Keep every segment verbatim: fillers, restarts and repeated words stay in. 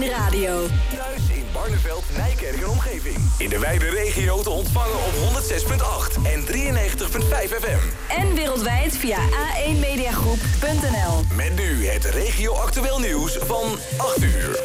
Radio. Thuis in Barneveld, Nijkerk en omgeving. In de wijde regio te ontvangen op honderd zes komma acht en drieënnegentig komma vijf F M. En wereldwijd via a één mediagroep punt n l. Met nu het regio-actueel nieuws van acht uur.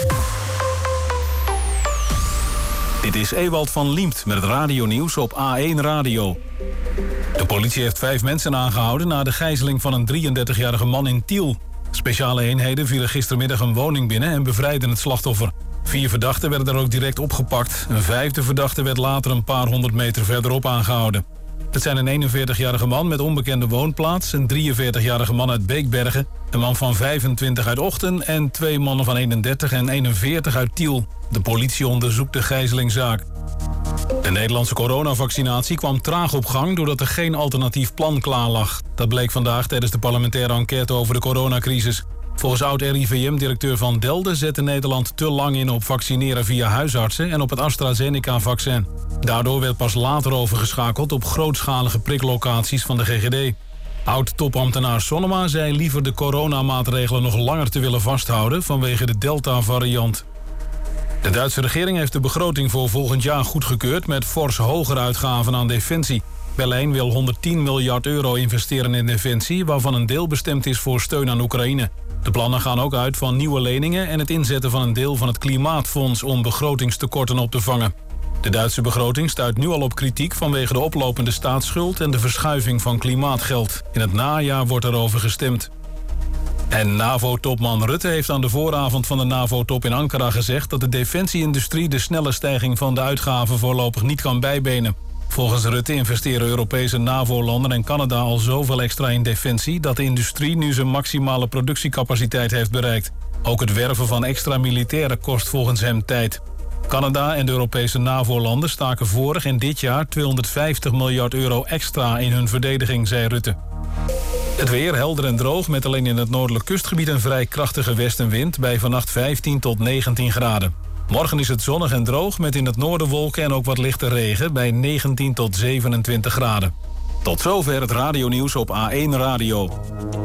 Dit is Ewald van Liemt met het radionieuws op A één Radio. De politie heeft vijf mensen aangehouden na de gijzeling van een drieëndertigjarige man in Tiel. Speciale eenheden vielen gistermiddag een woning binnen en bevrijden het slachtoffer. Vier verdachten werden daar ook direct opgepakt. Een vijfde verdachte werd later een paar honderd meter verderop aangehouden. Het zijn een eenenveertigjarige man met onbekende woonplaats, een drieënveertigjarige man uit Beekbergen, een man van vijfentwintig uit Ochten en twee mannen van eenendertig en eenenveertig uit Tiel. De politie onderzoekt de gijzelingzaak. De Nederlandse coronavaccinatie kwam traag op gang doordat er geen alternatief plan klaar lag. Dat bleek vandaag tijdens de parlementaire enquête over de coronacrisis. Volgens oud-R I V M-directeur Van Delden zette Nederland te lang in op vaccineren via huisartsen en op het AstraZeneca-vaccin. Daardoor werd pas later overgeschakeld op grootschalige priklocaties van de G G D. Oud-topambtenaar Sonnema zei liever de coronamaatregelen nog langer te willen vasthouden vanwege de Delta-variant. De Duitse regering heeft de begroting voor volgend jaar goedgekeurd met fors hogere uitgaven aan defensie. Berlijn wil honderdtien miljard euro investeren in defensie, waarvan een deel bestemd is voor steun aan Oekraïne. De plannen gaan ook uit van nieuwe leningen en het inzetten van een deel van het klimaatfonds om begrotingstekorten op te vangen. De Duitse begroting stuit nu al op kritiek vanwege de oplopende staatsschuld en de verschuiving van klimaatgeld. In het najaar wordt erover gestemd. En NAVO-topman Rutte heeft aan de vooravond van de NAVO-top in Ankara gezegd dat de defensieindustrie de snelle stijging van de uitgaven voorlopig niet kan bijbenen. Volgens Rutte investeren Europese NAVO-landen en Canada al zoveel extra in defensie dat de industrie nu zijn maximale productiecapaciteit heeft bereikt. Ook het werven van extra militairen kost volgens hem tijd. Canada en de Europese NAVO-landen staken vorig en dit jaar tweehonderdvijftig miljard euro extra in hun verdediging, zei Rutte. Het weer helder en droog met alleen in het noordelijk kustgebied een vrij krachtige westenwind bij vannacht vijftien tot negentien graden. Morgen is het zonnig en droog met in het noorden wolken en ook wat lichte regen bij negentien tot zevenentwintig graden. Tot zover het radionieuws op A één Radio.